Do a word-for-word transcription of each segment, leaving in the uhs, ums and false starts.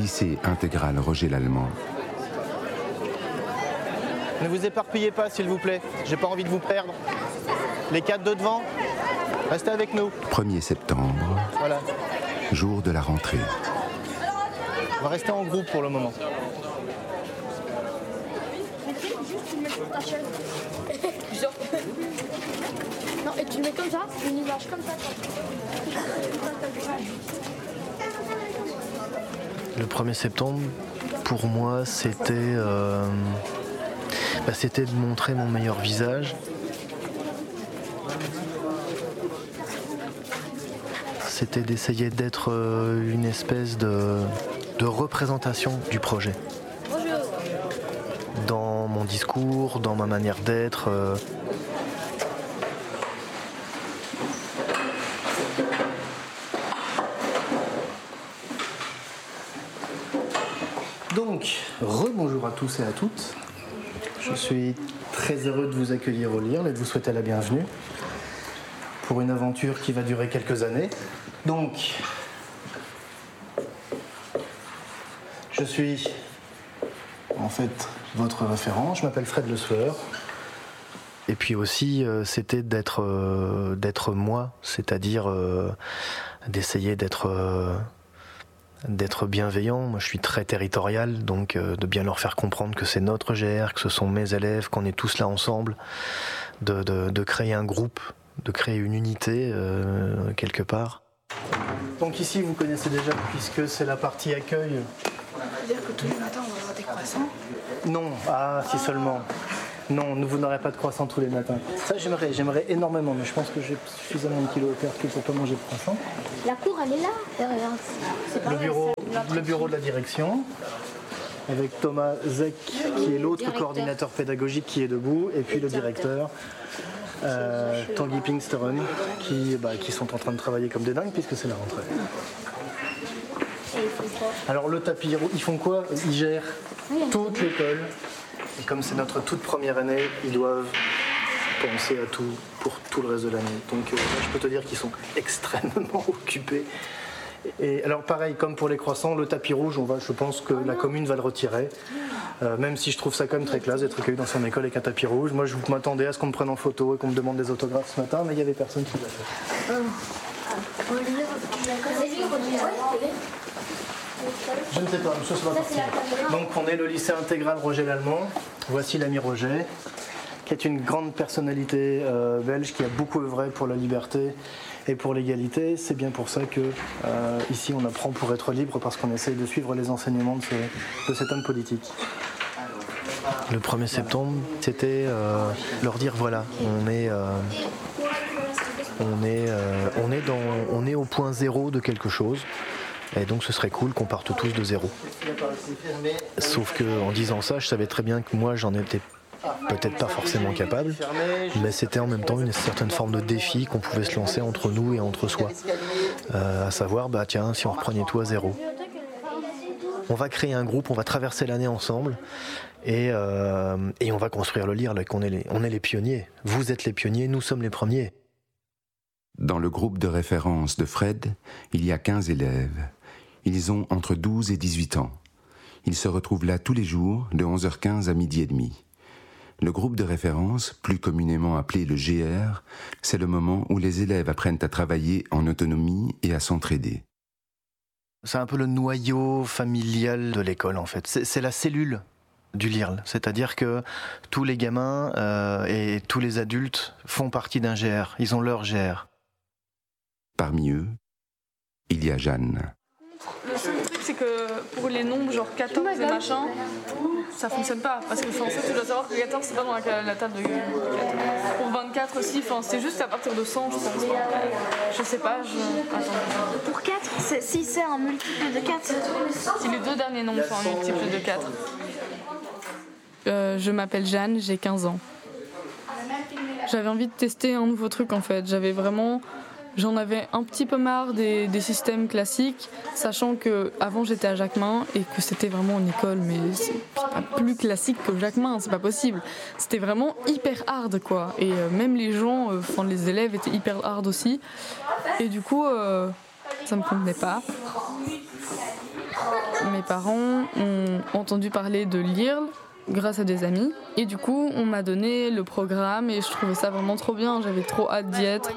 lycée intégral Roger Lallemand. Ne vous éparpillez pas, s'il vous plaît. J'ai pas envie de vous perdre. Les quatre de devant, restez avec nous. premier septembre, Voilà. jour de la rentrée. On va rester en groupe pour le moment. Non, et tu le mets comme ça, une image comme ça. Le premier septembre, pour moi, c'était, euh, bah, c'était de montrer mon meilleur visage. C'était d'essayer d'être euh, une espèce de, de représentation du projet. Dans mon discours, dans ma manière d'être. Euh, Donc, rebonjour à tous et à toutes. Je suis très heureux de vous accueillir au Lirl et de vous souhaiter la bienvenue pour une aventure qui va durer quelques années. Donc, je suis en fait votre référent, je m'appelle Fred Le Sueur. Et puis aussi, euh, c'était d'être, euh, d'être moi, c'est-à-dire euh, d'essayer d'être... Euh, d'être bienveillant. Moi, je suis très territorial, donc euh, de bien leur faire comprendre que c'est notre G R, que ce sont mes élèves, qu'on est tous là ensemble, de, de, de créer un groupe, de créer une unité euh, quelque part. Donc ici, vous connaissez déjà, puisque c'est la partie accueil. C'est-à-dire que tous les matins, on va avoir des croissants. Non, ah, si seulement. Non, vous n'aurez pas de croissant tous les matins. Ça, j'aimerais, j'aimerais énormément, mais je pense que j'ai suffisamment de kilos au percu pour pas manger de croissant. La cour, elle est là. Regarde. C'est pas Le vrai, bureau, c'est le bureau de la direction, avec Thomas Zeck, qui est l'autre Directeur. coordinateur pédagogique qui est debout, et puis le directeur, euh, Tanguy Pinksteren, qui, bah, qui sont en train de travailler comme des dingues, puisque c'est la rentrée. Alors le tapis rouge, ils font quoi? Ils gèrent toute l'école. Et comme c'est notre toute première année, ils doivent penser à tout pour tout le reste de l'année. Donc euh, je peux te dire qu'ils sont extrêmement occupés. Et alors pareil, comme pour les croissants, le tapis rouge, on va, je pense que la commune va le retirer. Euh, même si je trouve ça quand même très classe d'être accueilli dans son école avec un tapis rouge. Moi je m'attendais à ce qu'on me prenne en photo et qu'on me demande des autographes ce matin, mais il n'y avait personne qui l'a fait. Je ne sais pas, monsieur, ça va partir. Donc on est le lycée intégral Roger Lallemand. Voici l'ami Roger, qui est une grande personnalité euh, belge qui a beaucoup œuvré pour la liberté et pour l'égalité. C'est bien pour ça que euh, ici on apprend pour être libre, parce qu'on essaye de suivre les enseignements de, ce, de cet homme politique. Le premier septembre, c'était euh, leur dire voilà, on est, euh, on est, euh, on est dans, on est au point zéro de quelque chose. Et donc ce serait cool qu'on parte tous de zéro. Sauf qu'en disant ça, je savais très bien que moi j'en étais peut-être pas forcément capable, mais c'était en même temps une certaine forme de défi qu'on pouvait se lancer entre nous et entre soi. Euh, à savoir, bah tiens, si on reprenait tout à zéro. On va créer un groupe, on va traverser l'année ensemble et, euh, et on va construire le Lirl. On est les, on est les pionniers. Vous êtes les pionniers, nous sommes les premiers. Dans le groupe de référence de Fred, il y a quinze élèves. Ils ont entre douze et dix-huit ans. Ils se retrouvent là tous les jours, de onze heures quinze à midi et demi. Le groupe de référence, plus communément appelé le G R, c'est le moment où les élèves apprennent à travailler en autonomie et à s'entraider. C'est un peu le noyau familial de l'école en fait. C'est, c'est la cellule du Lirl. C'est-à-dire que tous les gamins euh, et tous les adultes font partie d'un G R. Ils ont leur G R. Parmi eux, il y a Jeanne. Le seul truc, c'est que pour les nombres, genre quatorze et machin, ça fonctionne pas. Parce que en fait, tu dois savoir que quatorze, c'est pas dans la, la table de quatre. Pour vingt-quatre aussi, c'est juste à partir de cent, je pense. Je sais pas, je... Attends. Pour quatre, c'est, si c'est un multiple de quatre. Si les deux derniers nombres sont un multiple de quatre. Euh, je m'appelle Jeanne, j'ai quinze ans. J'avais envie de tester un nouveau truc en fait. J'avais vraiment... J'en avais un petit peu marre des, des systèmes classiques, sachant qu'avant j'étais à Jacquemin et que c'était vraiment une école, mais c'est pas plus classique que Jacquemin, c'est pas possible. C'était vraiment hyper hard quoi, et euh, même les gens, enfin euh, les élèves étaient hyper hard aussi, et du coup euh, ça me convenait pas. mes parents ont entendu parler de l'I R L grâce à des amis. Et du coup, on m'a donné le programme et je trouvais ça vraiment trop bien. J'avais trop hâte d'y être.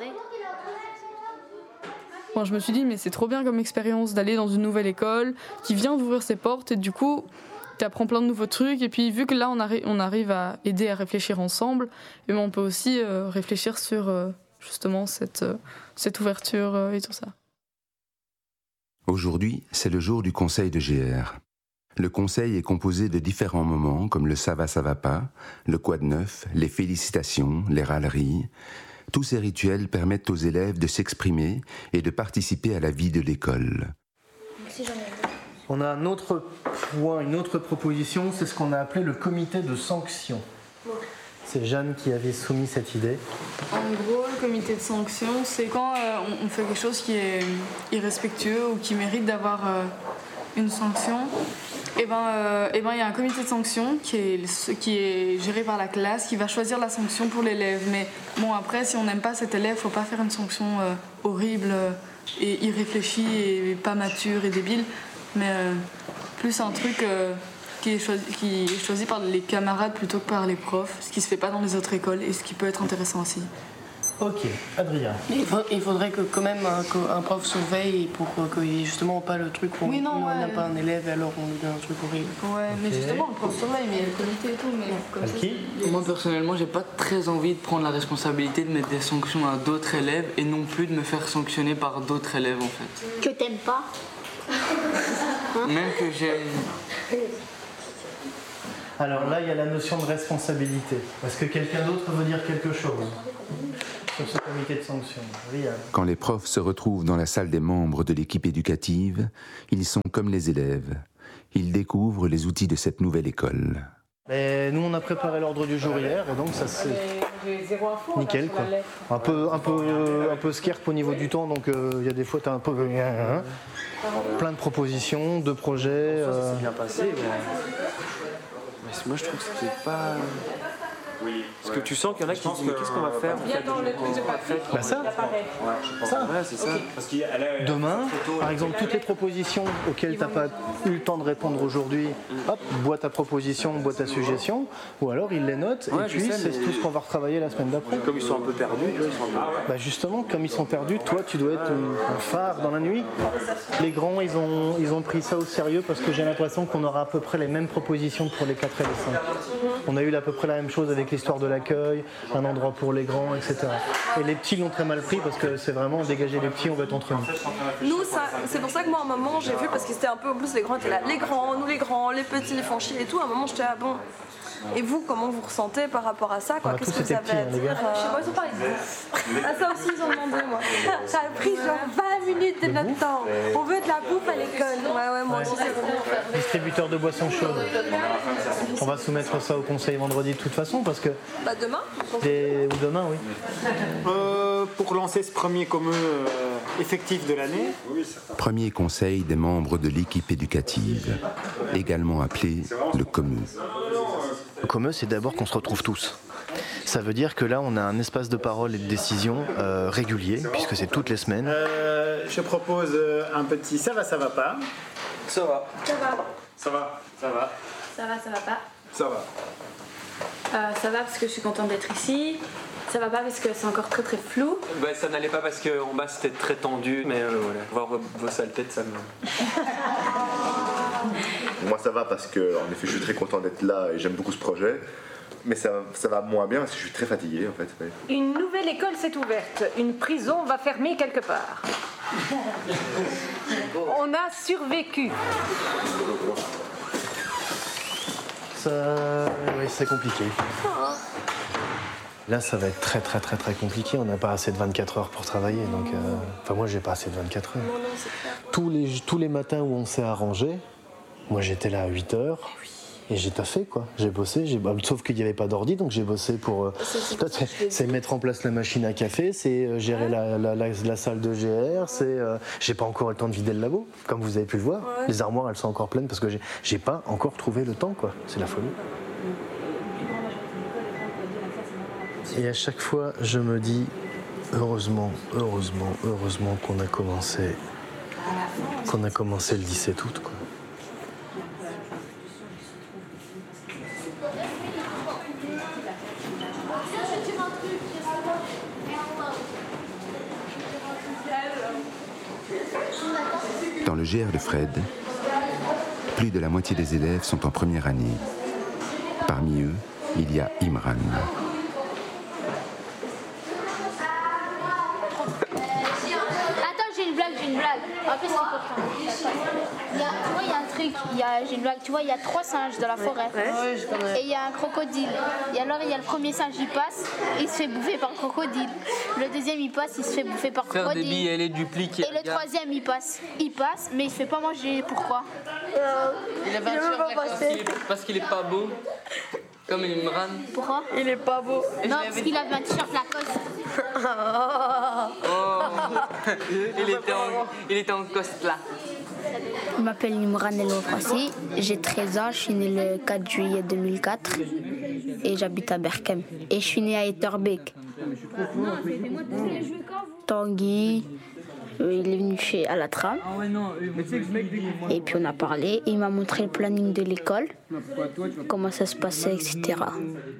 Bon, je me suis dit, mais c'est trop bien comme expérience d'aller dans une nouvelle école qui vient d'ouvrir ses portes et du coup, tu apprends plein de nouveaux trucs. Et puis, vu que là, on, arri- on arrive à aider à réfléchir ensemble, et ben, on peut aussi euh, réfléchir sur euh, justement cette, euh, cette ouverture euh, et tout ça. Aujourd'hui, c'est le jour du conseil de G R. Le conseil est composé de différents moments comme le ça va, ça va pas, le quoi de neuf, les félicitations, les râleries. Tous ces rituels permettent aux élèves de s'exprimer et de participer à la vie de l'école. On a un autre point, une autre proposition, c'est ce qu'on a appelé le comité de sanction. C'est Jeanne qui avait soumis cette idée. En gros, le comité de sanction, c'est quand euh, on fait quelque chose qui est irrespectueux ou qui mérite d'avoir euh, une sanction. Et ben, euh, et ben, il y a un comité de sanction qui est, qui est géré par la classe, qui va choisir la sanction pour l'élève. Mais bon, après, si on n'aime pas cet élève, il ne faut pas faire une sanction euh, horrible euh, et irréfléchie et pas mature et débile. Mais euh, plus un truc euh, qui, est choisi, qui est choisi par les camarades plutôt que par les profs, ce qui ne se fait pas dans les autres écoles et ce qui peut être intéressant aussi. Ok, Adrien. Il, faut, il faudrait que quand même un, un prof surveille pour qu'il n'y ait justement pas le truc où oui, non, on n'a ouais. pas un élève et alors on lui donne un truc horrible. Ouais, mais okay. justement, le prof surveille, mais il y a le comité et tout. Mais comme ça, c'est... Moi personnellement, j'ai pas très envie de prendre la responsabilité de mettre des sanctions à d'autres élèves et non plus de me faire sanctionner par d'autres élèves en fait. Que t'aimes pas. Même que j'aime. Alors là, il y a la notion de responsabilité. Est-ce que quelqu'un d'autre veut dire quelque chose sur ce comité de sanction? Riyad. Quand les profs se retrouvent dans la salle des membres de l'équipe éducative, ils sont comme les élèves. Ils découvrent les outils de cette nouvelle école. Et nous, on a préparé l'ordre du jour hier, et donc ça c'est nickel quoi. Un peu, un peu, un peu scarpe au niveau du temps, donc il euh, y a des fois t'as un peu hein, plein de propositions, de projets. Euh... Ça s'est bien passé, mais... mais moi je trouve que c'était pas. Oui. Parce que tu sens qu'il y en a qui disent mais qu'est-ce qu'on va faire en fait, dans le truc de parfait. Bah ça, ouais, ça. Ouais, c'est ça. Okay. Parce qu'il y a, demain, par exemple, toutes les propositions auxquelles tu n'as pas eu le temps de répondre aujourd'hui, hop, bois ta proposition, bois ta suggestion, ou alors ils les notent, ouais, et puis sais, c'est mais... tout ce qu'on va retravailler la semaine d'après. Comme ils sont un peu perdus, tu vois, ils sont un peu... Bah justement, comme ils sont perdus, toi tu dois être un phare dans la nuit. Les grands, ils ont, ils ont pris ça au sérieux parce que j'ai l'impression qu'on aura à peu près les mêmes propositions pour les quatre et les cinq. On a eu à peu près la même chose avec l'histoire de l'accueil, un endroit pour les grands, et cetera. Et les petits l'ont très mal pris parce que c'est vraiment dégager les petits, on va être entre nous. Nous, ça, c'est pour ça que moi, à un moment, j'ai vu, parce que c'était un peu, en plus, les grands étaient là, les grands, nous les grands, les petits, les font chier et tout. À un moment, j'étais là, bon. Et vous, comment vous ressentez par rapport à ça quoi? Qu'est-ce que vous avez à dire? Je sais pas, ils ont parlé de bouffe. Ah, ça aussi, ils ont demandé, moi. Ça a pris genre vingt minutes de notre temps. On veut de la bouffe à l'école. Ouais, ouais, moi aussi, c'est bon. Distributeur de boissons chaudes. On va soumettre ça au conseil vendredi de toute façon parce que. Bah, demain des... Ou demain, oui. Euh, pour lancer ce premier commun euh, effectif de l'année. Premier conseil des membres de l'équipe éducative, également appelé le commun. Le commun, c'est d'abord qu'on se retrouve tous. Ça veut dire que là, on a un espace de parole et de décision euh, régulier, puisque c'est toutes les semaines. Euh, je propose un petit ça va, ça va pas. Ça va. Ça va. Ça va, ça va. Ça va, ça va pas. Ça va. Euh, ça va parce que je suis contente d'être ici. Ça va pas parce que c'est encore très très flou. Bah, ça n'allait pas parce qu'en bas c'était très tendu, mais euh, voilà. Voir vos, vos sales têtes, ça me... Moi ça va parce que en effet je suis très content d'être là et j'aime beaucoup ce projet. Mais ça, ça va moins bien parce que je suis très fatigué en fait. Ouais. Une nouvelle école s'est ouverte. Une prison va fermer quelque part. On a survécu. Ça... Oui, c'est compliqué. Là, ça va être très très très très compliqué. On n'a pas assez de vingt-quatre heures pour travailler. Donc, euh... Enfin, moi, j'ai pas assez de vingt-quatre heures. Tous les, tous les matins où on s'est arrangé, moi j'étais là à huit heures. Et j'ai taffé quoi, j'ai bossé, j'ai... sauf qu'il n'y avait pas d'ordi, donc j'ai bossé pour... Euh... C'est, c'est mettre en place la machine à café, c'est euh, gérer la, la, la, la salle de G R, c'est... Euh... J'ai pas encore eu le temps de vider le labo, comme vous avez pu le voir. Ouais. Les armoires, elles sont encore pleines parce que j'ai, j'ai pas encore trouvé le temps quoi, c'est la folie. Et à chaque fois, je me dis, heureusement, heureusement, heureusement qu'on a commencé, qu'on a commencé le dix-sept août quoi. Dans le G R de Fred, plus de la moitié des élèves sont en première année. Parmi eux, il y a Imran. Attends, j'ai une blague, j'ai une blague. En plus, c'est important. Il y a, tu vois, il y a un truc, il y a, j'ai une blague. Tu vois, il y a trois singes dans la forêt. Ouais, je connais. Et il y a un crocodile. Et alors, il y a le premier singe, il passe, il se fait bouffer par le crocodile. Le deuxième, il passe, il se fait bouffer par le Faire crocodile. des billes, elle est dupliquée. Et le troisième, il passe, il passe, mais il se fait pas manger. Pourquoi? Il a Il veut pas passer. Parce qu'il est pas beau. Comme Imran. Pourquoi? Il est pas beau. Non, parce qu'il avait un t-shirt Lacoste. Oh. il, était en, il était en coste là. Je m'appelle Imran El Wafrassi, j'ai treize ans, je suis né le quatre juillet deux mille quatre et j'habite à Berkem. Et je suis né à Etterbeek. Tanguy, euh, il est venu chez à la tram. Et puis on a parlé, et il m'a montré le planning de l'école, comment ça se passait, et cetera.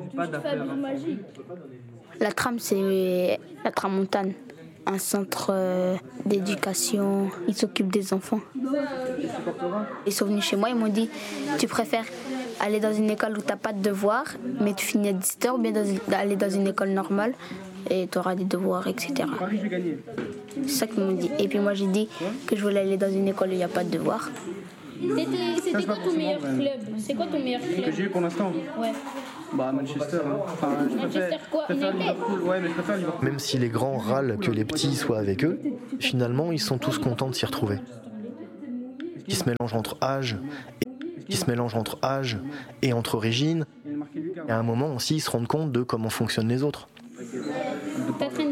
La tram, c'est la Tramontane, un centre euh, d'éducation. Ils s'occupent des enfants. Ils sont venus chez moi, ils m'ont dit, tu préfères aller dans une école où tu n'as pas de devoirs, mais tu finis à dix-sept heures, ou bien dans, aller dans une école normale et tu auras des devoirs, et cetera. C'est ça qu'ils m'ont dit. Et puis moi, j'ai dit que je voulais aller dans une école où il n'y a pas de devoirs. C'était quoi ton meilleur club? C'est quoi ton meilleur club Que j'ai eu pour l'instant? Ouais. Bah Manchester. Hein. Enfin, je Manchester préfère, quoi? je préfère United? Liverpool. Ouais, mais je préfère Liverpool. Même si les grands râlent que les petits soient avec eux, finalement, ils sont tous contents de s'y retrouver. Ils se mélangent entre âge, ils se mélangent entre âge et entre origines. Et à un moment aussi, ils se rendent compte de comment fonctionnent les autres.